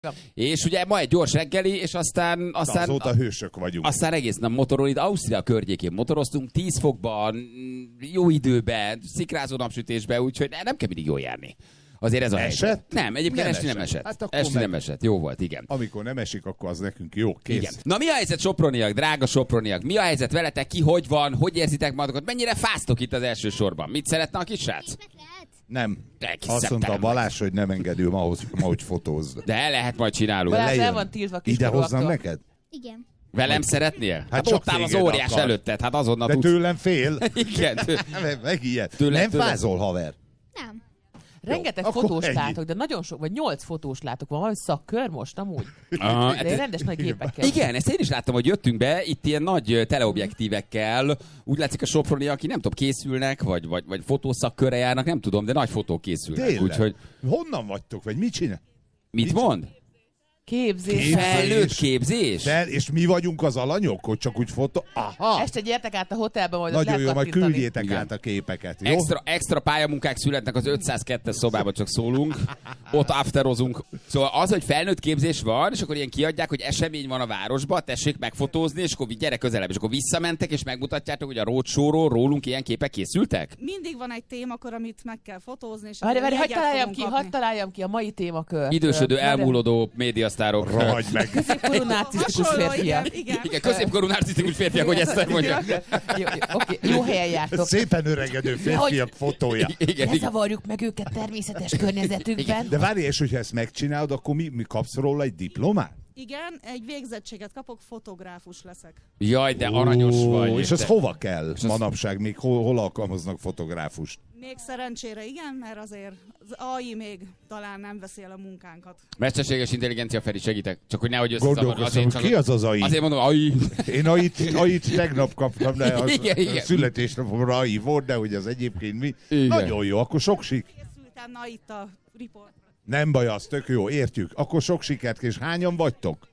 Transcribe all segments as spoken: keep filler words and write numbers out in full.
Ja. És ugye ma egy gyors reggeli, és aztán... aztán Na, azóta hősök vagyunk. Aztán egész nap motoron, itt Ausztria környékén motoroztunk, tíz fokban, jó időben, szikrázó napsütésben, úgyhogy nem kell mindig jól járni. Azért ez a Esett? helyzet. Nem, egyébként esti nem esett. Hát akkor esti meg... nem esett. Jó volt, igen. Amikor nem esik, akkor az nekünk jó. Kész. Igen. Na mi a helyzet, soproniak, drága soproniak? Mi a helyzet veletek? Ki hogy van? Hogy érzitek magatokat? Mennyire fáztok itt az első sorban? Mit szeretne a kisrác? Nem. Egész Azt mondta szeptember. Balázs, hogy nem engedő ma, hogy, ma, hogy fotózd. De el lehet, majd csinálunk. Balázs lejön. el van tiltva Ide kiskorúaktól. hozzam neked? Igen. Velem szeretnél? Hát, hát csak ott áll az téged óriás akar. előtted, hát azonnal De tudsz. tőlem fél. Igen. Tő... Megijed. Tőle- Nem tőle- fázol, haver. Nem. Rengeteg Jó, akkor fotós ennyi. látok, de nagyon sok, vagy nyolc fotós látok. Van valami szakkör most amúgy? Aha, De rendes nagy gépekkel. igen, ezt én is láttam, hogy jöttünk be, itt ilyen nagy ö, teleobjektívekkel, úgy látszik a soproni, aki nem tudom, készülnek, vagy, vagy, vagy fotószakkörre járnak, nem tudom, de nagy fotók készülnek. Tényleg. Úgyhogy Honnan vagytok, vagy mit csinál? mit mond? Képzés. Képzés. Felnőtt képzés? Fel, és mi vagyunk az alanyok, hogy csak úgy fotó... Aha! Este gyertek át a hotelbe, majd ott Nagyon lehet jó, majd kattintani. küldjétek Igen. át a képeket, jó? Extra, extra pályamunkák születnek az ötszázkettes szobában, csak szólunk. Ott afterozunk. Szóval az, hogy felnőtt képzés van, és akkor ilyen kiadják, hogy esemény van a városban, tessék megfotózni, és akkor gyere közelebb. És akkor visszamentek, és megmutatjátok, hogy a roadshow-ról rólunk ilyen képek készültek? Mindig van egy témakör, amit meg kell fotózni, és Várj, várj, akkor hadd jegyet találjam fogunk ki, kapni. hadd találjam ki a mai témakör. Idősödő, Merre- elmúlódó médiasztárok. Rohagy meg! Középkorú narcisztikus Hasonló, férfiak. igen, igen. Igen, középkorú narcisztikus férfiak, hogy ezt mondja. Jó, jó, oké, jó helyen jártok. Szépen öregedő férfiak fotója. Igen, Ne igen. zavarjuk meg őket természetes környezetükben. De várj, és hogyha ezt megcsinálod, akkor mi, mi kapsz róla egy diplomát? Igen, egy végzettséget kapok, fotográfus leszek. Jaj, de aranyos Ó, vagy. És az te- hova kell az- manapság? Még hol, hol alkalmaznak fotográfust? Még szerencsére igen, mert azért az á i még talán nem veszi el a munkánkat. Mesterséges intelligencia, Feri, segítek. Csak hogy nehogy összezavar. Gondolkozom, hogy ki az az á i? Azért mondom, ai. Én á i-t, á i-t tegnap kaptam, de az Igen, igen. a születésnapomra á i volt, de hogy az egyébként mi? Igen. Nagyon jó, akkor sok sik. Készültem na itt a riportra. Nem baj, az tök jó, értjük. Akkor sok sikert, és hányan vagytok?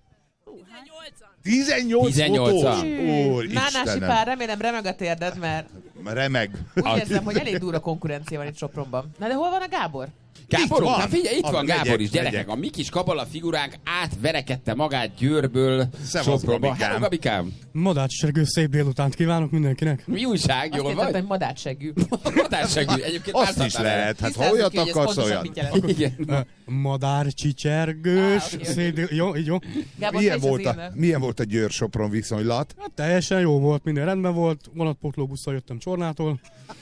tizennyolc tizennyolcan. fotós? Ó, Nánási Istenem. pár, remélem remeg a térded, mert Remeg. úgy érzem, hogy elég durva konkurencia van itt Sopronban. Na de hol van a Gábor? Gáborunk, van. hát figyelj, itt Ah, van Gábor megyek, is, gyerekek. megyek. A mi kis kabala figuránk átverekedte magát Győrből Szevasz, Sopronba. Gabikám. Hello, Gabikám. Madácsergő szép délutánt kívánok mindenkinek. Mi újság, Azt jól értem, vagy? hogy madácsegű. Madársegű. Egyébként Azt is változtál el. lehet, hát ha Tisztázzuk olyat ki, hogy ez akarsz, pontosan olyan. mit jelent. Igen. Madár csicsergős, Á, oké, szép dél... Jó, így jó. Gábor, Milyen te is volt, az a, én. milyen volt a Győr-Sopron viszonylat? Hát teljesen jó volt, minden rendben volt. Vonatpótlóbusszal jöttem Csornától.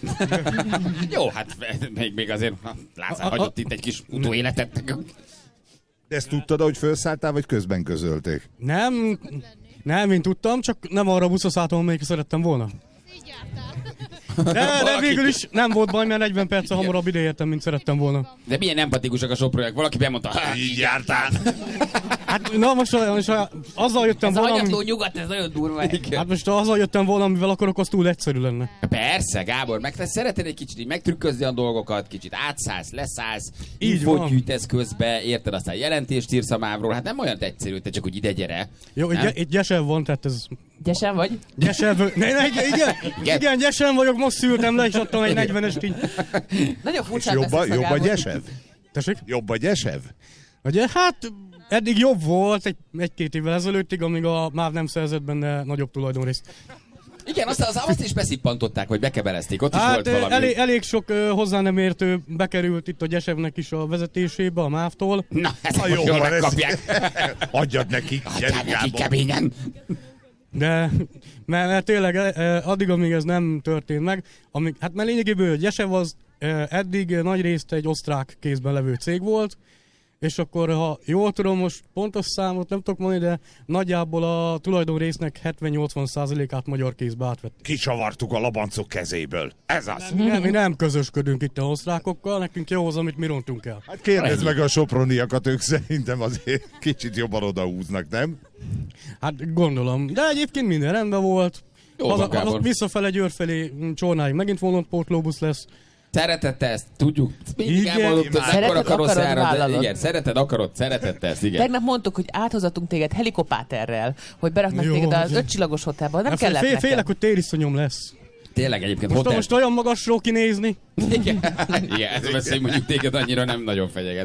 Jó, hát még, még azért Lázár hagyott itt egy kis utóéletet. De ezt tudtad, hogy felszálltál, vagy közben közölték? Nem, nem, én tudtam, csak nem arra a buszra szálltam, amelyik szerettem volna. De, de Valaki- végül is nem volt baj, mert negyven perccel hamarabb ideértem, mint szerettem volna. De milyen empatikusak a soproniak. Valaki bemondta, hát így jártál. Hát na most, most azzal jöttem Ez a volna, hanyatló ami, nyugat, ez nagyon durva. hát most azzal jöttem volna, amivel akarok, az túl egyszerű lenne. Persze, Gábor, meg te szereted egy kicsit így megtrükközni a dolgokat, kicsit átszállsz, leszállsz, Így infót van. gyűjtesz közbe, érted, aztán jelentést írsz a mávról, hát nem olyan egyszerű, te csak úgy ide gyere. Jó, Nem? egy, egy gyesel van, tehát ez... Gyesen vagy? Gyesel, ne, ne, igen, igen, igen, gyesen vagyok, most szültem le, és adtam egy negyvenest így. Nagyon És furcsán jobb a, beszélsz a jobb a Gábor. gyesev? Tessék? Jobb a gyesev? Ugye, hát eddig jobb volt egy, egy-két évvel ezelőttig, amíg a MÁV nem szerzett benne nagyobb tulajdonrészt. Igen, aztán az azt is beszippantották, vagy bekebelezték, ott is Hát volt valami. elég, elég sok uh, hozzá nem értő bekerült itt a Gyesevnek is a vezetésésébe, a MÁV-tól. Na, ezt Na most jó, jól van, megkapják. ezt- adjad nekik, Adják gyerünk neki Gábor. keményen. De mert, mert tényleg eh, addig, amíg ez nem történt meg, amíg, hát mert lényegéből a Gyesev az eh, eddig nagy részt egy osztrák kézben levő cég volt, és akkor, ha jól tudom, most pontos számot nem tudok mondani, de nagyjából a tulajdonrésznek hetven-nyolcvan százalékát magyar kézbe átvettük. Kicsavartuk a labancok kezéből. Ez az. Nem, mi nem közösködünk itt a osztrákokkal, nekünk jó az, amit mi rontunk el. Hát kérdezd meg a soproniakat, ők szerintem azért kicsit jobban odahúznak, nem? Hát gondolom, de egyébként minden rendben volt. Jó Az, van, az, Gábor. visszafele Győr felé mm, Csornáig megint vonatpótlóbusz lesz. Szeretette ezt, tudjuk. Mindig Igen, elmondott, hogy szereted, ekkora karosszára, akarod, de vállalod. igen, szereted, akarod, szeretette ezt, igen. Tegnap mondtuk, hogy áthozatunk téged helikopáterrel, hogy beraknak Jó, téged az hogy- ötcsillagos hotelba, nem Hát kellett fél, nekem. félek, hogy tériszonyom lesz. Tényleg egyébként Most, hotel. most olyan magasról kinézni. Igen, igen, ez veszély mondjuk téged annyira nem nagyon fenyeget.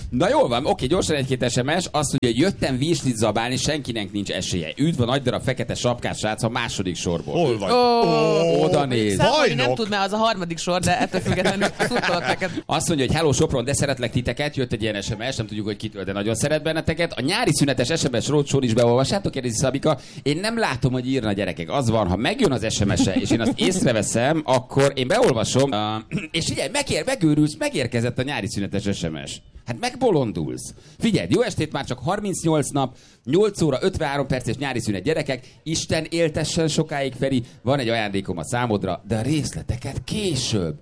Na jól van, oké, gyorsan egy-két es em es. Azt mondja, hogy jöttem vízslit zabálni, senkinek nincs esélye. Üdv a nagy darab fekete sapkás srác a második sorból. Hol vagy? Oh, Oda néz. Számolni nem Bajnok. tud, mert az a harmadik sor, de ettől függetlenül szurkolok neked. Azt mondja, hogy hello Sopron, de szeretlek titeket. Jött egy ilyen es em es, nem tudjuk, hogy kitől, de nagyon szeret benneteket. A nyári szünetes es em es rócsor is beolvassátok, kérdezi Szabika. Én nem látom, hogy írna, gyerekek. Az van, ha megjön az es em es-e, és én azt észreveszem, akkor én beolvasom, uh, és figyelj, megér, megőrülsz, megérkezett a nyári szünetes es em es. Hát megbolondulsz. Figyelj, jó estét, már csak harmincnyolc nap, nyolc óra, ötvenhárom perces nyári szünet, gyerekek. Isten éltessen sokáig, Feri. Van egy ajándékom a számodra, de a részleteket később.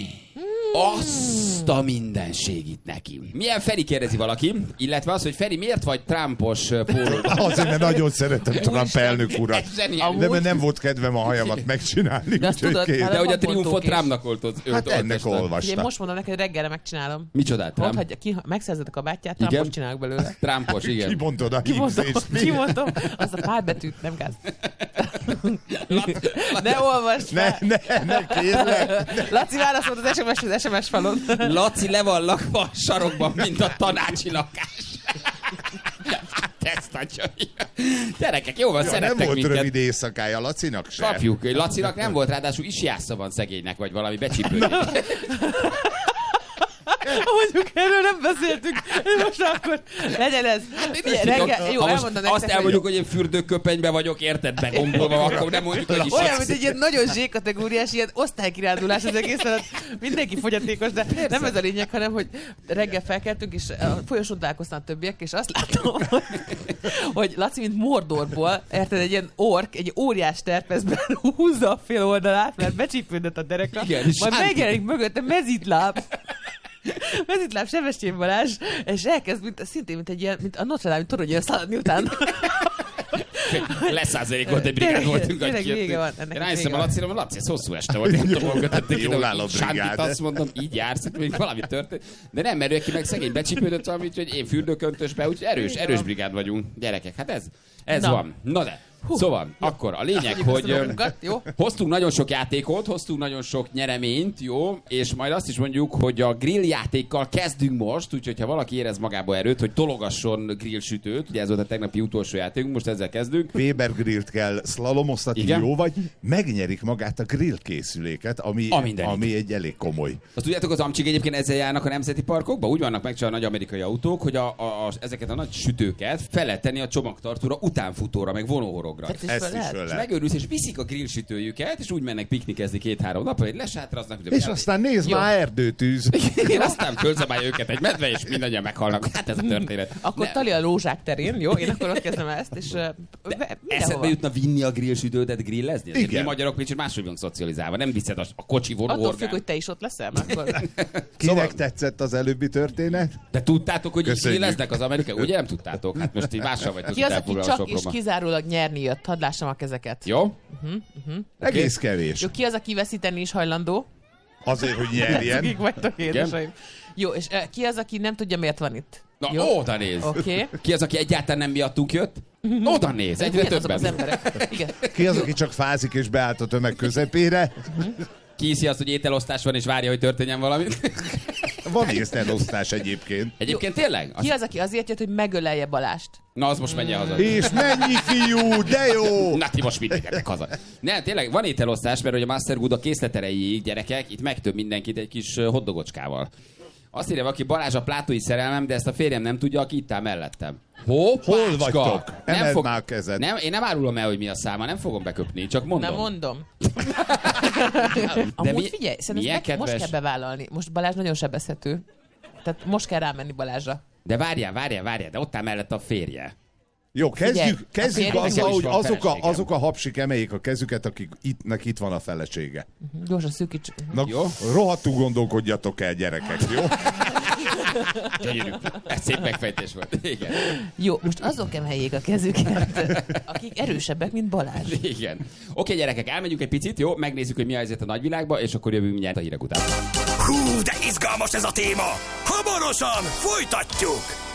Azt a mindenség itt neki. Milyen Feri, kérdezi valaki, illetve az, hogy Feri, miért vagy Trumpos pólóban? Azért, mert nagyon szeretem Trump elnök urat. Zseniális. De mert nem volt kedvem a hajamat megcsinálni, De azt úgyhogy tudod, kész. hát De hogy a van triumfot pontók is. Trumpnak oltod. Hát ennek Ugye, olvastam. most mondom neked, reggelre megcsinálom. Micsodát, Mondd, Trump? hogy ki, megszerzed a kabátját, Igen. Trumpos csinálok belőle. Trumpos, igen. Kimondod a Kimondom, hívzést. kimondom, az a pár betűt, nem gáz. Ne olvasd Ne, fel! ne, ne, kérlek. Laci válaszolt az es em es az es em es falon. Laci le van lakva a sarokban, mint a tanácsi lakás. Ezt adja. Gyerekek, jó van, Ja, nem szerettek volt minket. rövid éjszakája, Lacinak se. Kapjuk. Lacinak nem volt, ráadásul isjásza van szegénynek, vagy valami becsípődik. Mondjuk erről nem beszéltünk. Most akkor legyen ez. Figyelj, reggel, jó, Ha most elmondom azt nektek, elmondjuk, hogy én fürdőköpenybe vagyok, érted, begombolva, akkor nem mondjuk, hogy is olyan, mint egy ilyen nagyon zsé-kategóriás, ilyen osztálykirándulás az egész, tehát mindenki fogyatékos, de nem ez a lényeg, hanem, hogy reggel felkeltünk, és a folyosón találkoztam a többiek, és azt látom, hogy, hogy Laci, mint Mordorból, érted, egy ilyen ork, egy óriás terpezben húzza a fél oldalát, mert becsípődött a dereka, Igen, és majd sánti. megjelenik mögötte mezitláb. Mezitláb Sebestyén Balázs, és elkezd, mint, szintén, mint egy ilyen, mint a Notre Dame toronyra szaladni utána. Leszázalék volt, egy brigád voltunk. Tényleg vége van, ennek Én rájöttem a vége Lacira, mert Laci, ez hosszú este volt. Nem tudom, hol kötötték Jól ide, áll a hogy Sándit brigád. azt mondom, így jársz, hogy még valami történt. De nem, mert ő ki meg szegény becsípődött valami, úgyhogy én fürdőköntösbe, úgyhogy erős, erős brigád vagyunk, gyerekek. Hát ez, ez Na. van. Na de, szóval, akkor a lényeg, hogy ö, Jó? hoztunk nagyon sok játékot, hoztunk nagyon sok nyereményt, jó, és majd azt is mondjuk, hogy a grill játékkal kezdünk most, úgyhogy ha valaki érez magába erőt, hogy tologasson grill sütőt, ugye ez volt a tegnapi utolsó játékunk, most ezzel kezdünk. Weber grillt kell szlalomoztatni, Igen. jó vagy, megnyerik magát a grill készüléket, ami, A mindenit. ami egy elég komoly. Azt tudjátok, az amcsik egyébként ezzel járnak a nemzeti parkokba? Úgy vannak megcsinálva nagy amerikai autók, hogy a, a, a, ezeket a nagy sütőket fel lehet tenni a csomagtartóra, utánfutóra, meg vonóhorogra. Tehát is Ezt föl is lehet? föl És lehet. megőrülsz, és viszik a grillsütőjüket, és úgy mennek piknikezni két-három napra, hogy lesátraznak. És aztán nézd Jó. már, erdőtűz. én aztán fölzabálja őket egy medve, és mindannyian meghalnak. Hát ez a történet. Akkor Ne- tali a rózsák terén, jó? Én akkor ott kezdem ezt, és uh, be- Eszedbe mindenhova. jutna vinni a grillsütődet grillezni? Azért Igen. mi magyarok kicsit máshogy vagyunk szocializálva. Nem viszed a, a kocsi Attól függ, vonóorgán. hogy te is ott leszel, mert akkor... Kinek Szóval- tetszett az előbbi történet? De tudtátok, hogy így Köszönjük. grilleznek az amerikai? Ugye nem tudtátok? Hát most így mással vagytok Ki itt az, aki elfoglalva csak és Sopronban. kizárólag nyerni jött? Hadd lássam a kezeket. Jó? Egész kevés. Jó, ki az, aki veszíteni is hajlandó? Azért, hogy nyerjen. Kik vagytok, édeseim. Jó, és uh, ki az, aki nem tudja, miért van itt? Na, Jó? oda néz. Oké. Okay. Ki az, aki egyáltalán nem miattunk jött? Oda néz, egyre Ugyanazok az többen. emberek. Igen. Ki az, aki csak fázik és beállt a tömeg közepére? Ki hiszi azt, hogy ételosztás van, és várja, hogy történjen valami? Van észrelosztás egyébként. Egyébként tényleg? Ki Az... az, aki azért jött, hogy megölelje Balást? Na, az most menjen haza. És mennyi fiú, de jó! Na, ti most mit menjetek haza? Nem, tényleg van ételosztás, mert hogy a Master Good a készleterejéig, gyerekek, itt megtöbb mindenkit egy kis ö, hoddogocskával. Azt írja valaki, Balázs a plátói szerelmem, de ezt a férjem nem tudja, aki itt áll mellettem. Hoppácska! Hol vagytok? Emeld már a kezed. Nem, én nem árulom el, hogy mi a száma, nem fogom beköpni, csak mondom. Nem mondom. De Amúgy mi- figyelj, szerintem milyen meg, most kedves. kell bevállalni. Most Balázs nagyon sebezhető. Tehát most kell rámenni Balázsra. De várjál, várjál, várjál, de ott áll mellett a férje. Jó, kezdjük, Figyelj, kezdjük a férjem azzal, is hogy van azok a, feleségem. azok a hapsik emeljék a kezüket, akik ittnek itt van a felesége. Gyorsan szűkíts. Na, Jó. rohadtul gondolkodjatok el, gyerekek, jó? Gyönyörű. Ez szép megfejtés volt. Igen. Jó, most azok emeljék a kezüket, akik erősebbek, mint Balázs. Igen. Oké, gyerekek, elmegyünk egy picit, jó? Megnézzük, hogy mi a helyzet a nagyvilágban, és akkor jövünk mindjárt a hírek után. Hú, de izgalmas ez a téma! Hamarosan folytatjuk!